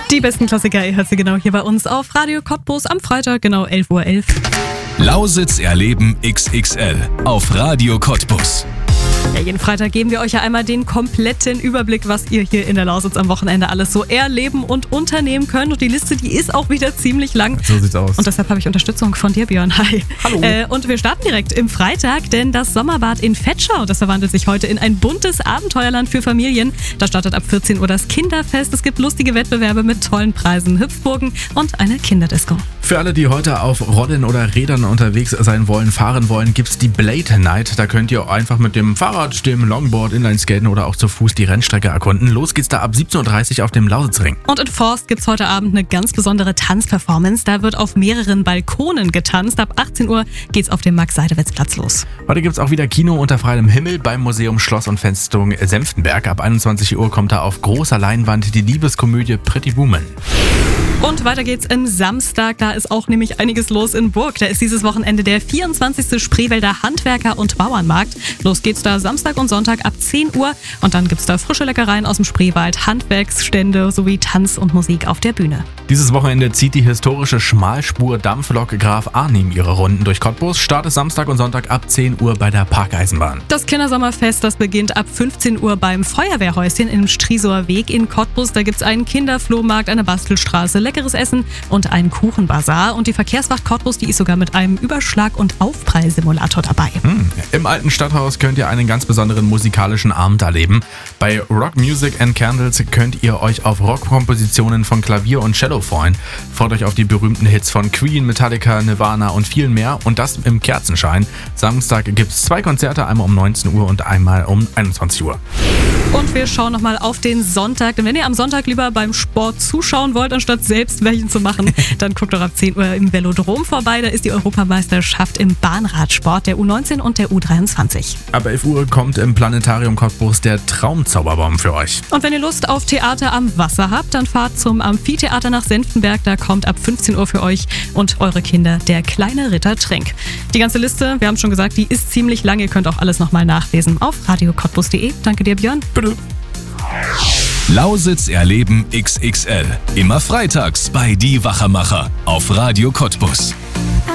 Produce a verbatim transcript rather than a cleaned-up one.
Die besten Klassiker, ihr hört sie genau hier bei uns auf Radio Cottbus am Freitag, genau elf Uhr elf. Lausitz erleben X X L auf Radio Cottbus. Ja, jeden Freitag geben wir euch ja einmal den kompletten Überblick, was ihr hier in der Lausitz am Wochenende alles so erleben und unternehmen könnt. Und die Liste, die ist auch wieder ziemlich lang. So sieht's aus. Und deshalb habe ich Unterstützung von dir, Björn. Hi. Hallo. Äh, und wir starten direkt im Freitag, denn das Sommerbad in Vetschau, das verwandelt sich heute in ein buntes Abenteuerland für Familien. Da startet ab vierzehn Uhr das Kinderfest. Es gibt lustige Wettbewerbe mit tollen Preisen, Hüpfburgen und eine Kinderdisco. Für alle, die heute auf Rollen oder Rädern unterwegs sein wollen, fahren wollen, gibt's die Blade Night. Da könnt ihr einfach mit dem Fahrrad, dem Longboard, Inlineskaten oder auch zu Fuß die Rennstrecke erkunden. Los geht's da ab siebzehn Uhr dreißig auf dem Lausitzring. Und in Forst gibt's heute Abend eine ganz besondere Tanzperformance. Da wird auf mehreren Balkonen getanzt. Ab achtzehn Uhr geht's auf dem Max-Seidewitz-Platz los. Heute gibt's auch wieder Kino unter freiem Himmel beim Museum Schloss und Festung Senftenberg. Ab einundzwanzig Uhr kommt da auf großer Leinwand die Liebeskomödie Pretty Woman. Und weiter geht's am Samstag, da ist auch nämlich einiges los in Burg. Da ist dieses Wochenende der vierundzwanzigste Spreewälder Handwerker- und Bauernmarkt. Los geht's da Samstag und Sonntag ab zehn Uhr und dann gibt's da frische Leckereien aus dem Spreewald, Handwerksstände sowie Tanz und Musik auf der Bühne. Dieses Wochenende zieht die historische Schmalspur-Dampflok Graf Arnim ihre Runden durch Cottbus. Start ist Samstag und Sonntag ab zehn Uhr bei der Parkeisenbahn. Das Kindersommerfest, das beginnt ab fünfzehn Uhr beim Feuerwehrhäuschen im Striesower Weg in Cottbus. Da gibt's einen Kinderflohmarkt, eine Bastelstraße, leckeres Essen und einen Kuchenbazar. Und die Verkehrswacht Cottbus, die ist sogar mit einem Überschlag- und Aufprallsimulator dabei. Hm. Im alten Stadthaus könnt ihr einen ganz besonderen musikalischen Abend erleben. Bei Rock Music and Candles könnt ihr euch auf Rockkompositionen von Klavier und Cello freuen. Freut euch auf die berühmten Hits von Queen, Metallica, Nirvana und viel mehr. Und das im Kerzenschein. Samstag gibt es zwei Konzerte, einmal um neunzehn Uhr und einmal um einundzwanzig Uhr. Und wir schauen nochmal auf den Sonntag. Denn wenn ihr am Sonntag lieber beim Sport zuschauen wollt, anstatt selbst welchen zu machen, dann guckt doch ab zehn Uhr im Velodrom vorbei. Da ist die Europameisterschaft im Bahnradsport der U neunzehn und der U dreiundzwanzig. Ab elf Uhr kommt im Planetarium Cottbus der Traumzauberbaum für euch. Und wenn ihr Lust auf Theater am Wasser habt, dann fahrt zum Amphitheater nach Senftenberg. Da kommt ab fünfzehn Uhr für euch und eure Kinder der kleine Ritter Tränk. Die ganze Liste, wir haben schon gesagt, die ist ziemlich lang. Ihr könnt auch alles nochmal nachlesen auf radio cottbus punkt de. Danke dir, Björn. Bitte. Lausitz erleben X X L. Immer freitags bei Die Wachermacher auf Radio Cottbus.